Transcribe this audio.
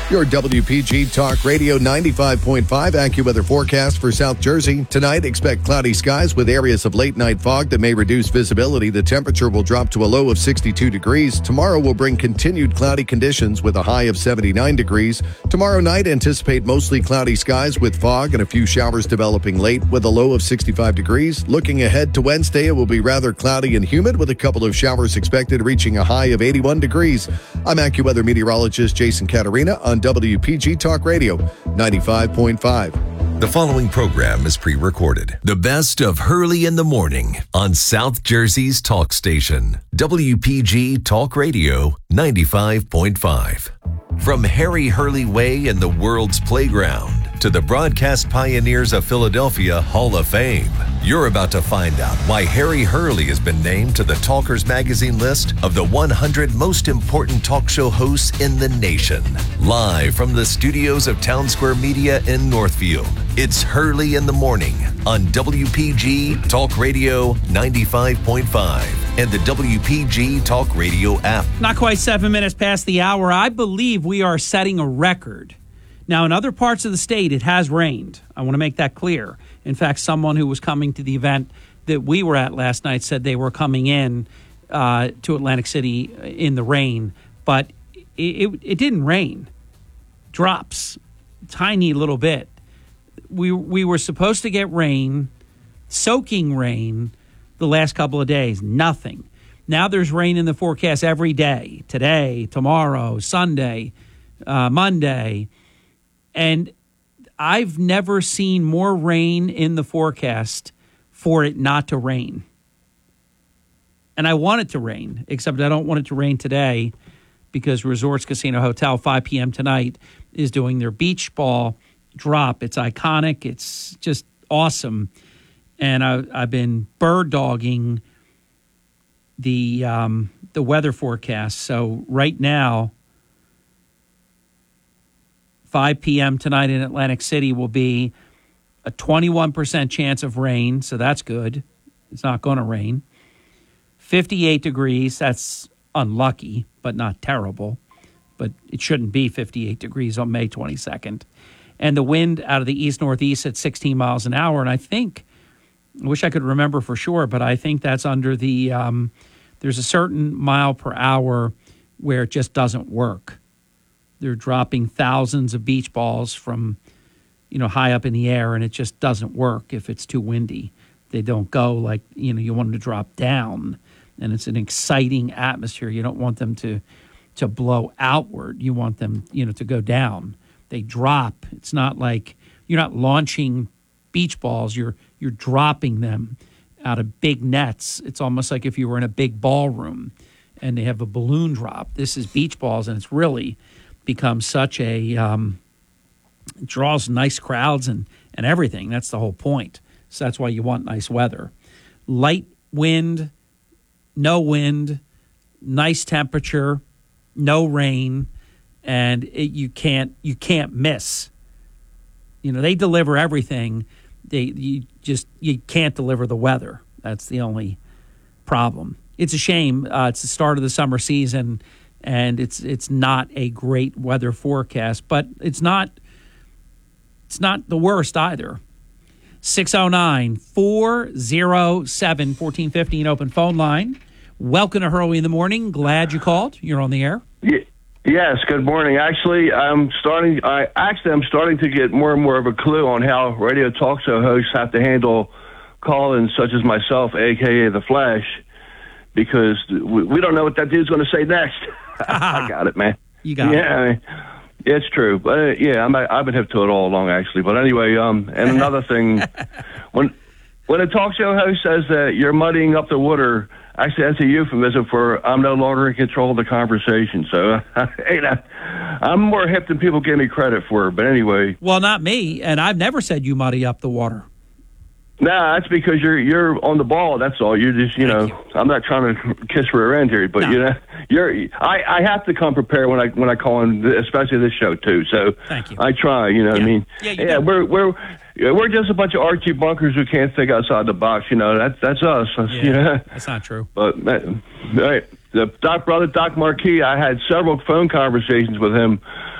Your WPG Talk Radio 95.5 AccuWeather forecast for South Jersey. Tonight, expect cloudy skies with areas of late-night fog that may reduce visibility. The temperature will drop to a low of 62 degrees. Tomorrow will bring continued cloudy conditions with a high of 79 degrees. Tomorrow night, anticipate mostly cloudy skies with fog and a few showers developing late with a low of 65 degrees. Looking ahead to Wednesday, it will be rather cloudy and humid with a couple of showers expected, reaching a high of 81 degrees. I'm AccuWeather meteorologist Jason Caterina on WPG Talk Radio 95.5. The following program is pre-recorded. The best of Hurley in the Morning on South Jersey's talk station, WPG Talk Radio 95.5. From Harry Hurley Way in the world's playground to the broadcast pioneers of Philadelphia Hall of Fame, you're about to find out why Harry Hurley has been named to the Talkers Magazine list of the 100 most important talk show hosts in the nation. Live from the studios of Town Square Media in Northfield, it's Hurley in the Morning on WPG Talk Radio 95.5 and the WPG Talk Radio app. Not quite 7 minutes past the hour. I believe we are setting a record. Now, in other parts of the state, it has rained. I want to make that clear. In fact, someone who was coming to the event that we were at last night said they were coming in to Atlantic City in the rain, but it didn't rain. Drops, tiny little bit. We were supposed to get rain, soaking rain, the last couple of days. Nothing. Now there's rain in the forecast every day. Today, tomorrow, Sunday, Monday. And I've never seen more rain in the forecast for it not to rain. And I want it to rain, except I don't want it to rain today because Resorts Casino Hotel, 5 p.m. tonight, is doing their beach ball drop. It's iconic. It's just awesome. And I've been bird dogging the weather forecast. So right now, 5 p.m. tonight in Atlantic City will be a 21% chance of rain, so that's good. It's not going to rain. 58 degrees, that's unlucky, but not terrible. But it shouldn't be 58 degrees on May 22nd. And the wind out of the east-northeast at 16 miles an hour, and I wish I could remember for sure, but I think that's under the, there's a certain mile per hour where it just doesn't work. They're dropping thousands of beach balls from, high up in the air, and it just doesn't work if it's too windy. They don't go like, you want them to drop down, and it's an exciting atmosphere. You don't want them to blow outward. You want them, to go down. They drop. It's not like you're not launching beach balls. You're dropping them out of big nets. It's almost like if you were in a big ballroom and they have a balloon drop. This is beach balls, and it's really become such a it draws nice crowds and everything. That's the whole point. So that's why you want nice weather. Light wind, no wind, nice temperature, no rain, and you can't miss. They deliver everything. You can't deliver the weather. That's the only problem. It's a shame. It's the start of the summer season, and it's not a great weather forecast, but it's not the worst either. 609-407-1450, open phone line. Welcome to Hurley in the Morning. Glad you called. You're on the air. Yes, good morning. Actually, I'm starting to get more and more of a clue on how radio talk show hosts have to handle call-ins such as myself, a.k.a. The Flash, because we don't know what that dude's going to say next. I got it, man. You got it. Yeah, I mean, it's true. But, I've been hip to it all along, actually. But anyway, and another thing, when a talk show host says that you're muddying up the water, actually, that's a euphemism for I'm no longer in control of the conversation. So, I'm more hip than people give me credit for. But anyway. Well, not me. And I've never said you muddy up the water. Nah, that's because you're on the ball. That's all. You're just, I'm not trying to kiss rear end here, but no. I have to come prepared when I call in, especially this show too. So thank you. I try. What I mean? Yeah. We're just a bunch of Archie bunkers who can't think outside the box. That's us. That's not true. But right, the Doc Marquis, I had several phone conversations with him